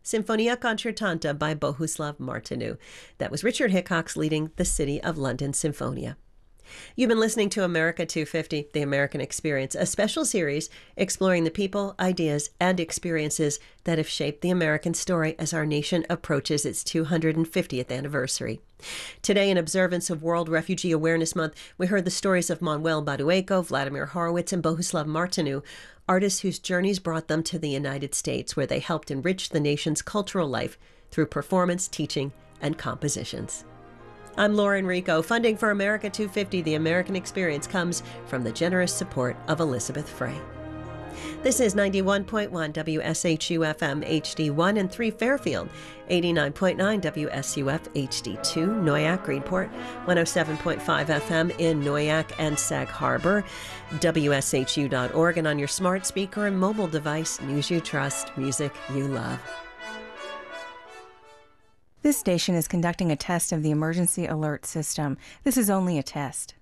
Sinfonia Concertanta by Bohuslav Martinu. That was Richard Hickox leading the City of London Sinfonia. You've been listening to America 250, The American Experience, a special series exploring the people, ideas, and experiences that have shaped the American story as our nation approaches its 250th anniversary. Today, in observance of World Refugee Awareness Month, we heard the stories of Manuel Badueco, Vladimir Horowitz, and Bohuslav Martinu, artists whose journeys brought them to the United States, where they helped enrich the nation's cultural life through performance, teaching, and compositions. I'm Lauren Rico. Funding for America 250, The American Experience, comes from the generous support of Elizabeth Frey. This is 91.1 WSHU-FM HD1 and 3 Fairfield, 89.9 WSUF HD2 Noyak Greenport, 107.5 FM in Noyak and Sag Harbor, WSHU.org, and on your smart speaker and mobile device, news you trust, music you love. This station is conducting a test of the emergency alert system. This is only a test.